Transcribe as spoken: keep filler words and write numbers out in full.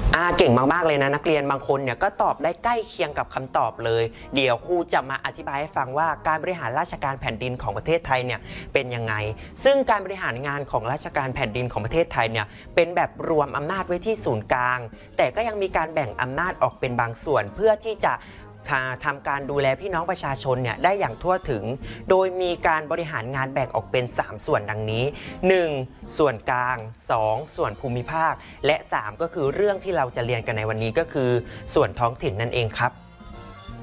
อ่าเก่งมากๆเลยนะนักเรียนบางคนเนี่ยก็ตอบได้ใกล้เคียงกับคำตอบเลยเดี๋ยวครูจะมาอธิบายให้ฟังว่าการบริหารราชการแผ่นดินของประเทศไทยเนี่ยเป็นยังไงซึ่งการบริหารงานของราชการแผ่นดินของประเทศไทยเนี่ยเป็นแบบรวมอำนาจไว้ที่ศูนย์กลางแต่ก็ยังมีการแบ่งอำนาจออกเป็นบางส่วนเพื่อที่จะทำการดูแลพี่น้องประชาชนเนี่ยได้อย่างทั่วถึงโดยมีการบริหารงานแบ่งออกเป็นสามส่วนดังนี้ หนึ่ง ส่วนกลาง สอง ส่วนภูมิภาคและสามก็คือเรื่องที่เราจะเรียนกันในวันนี้ก็คือส่วนท้องถิ่นนั่นเองครับ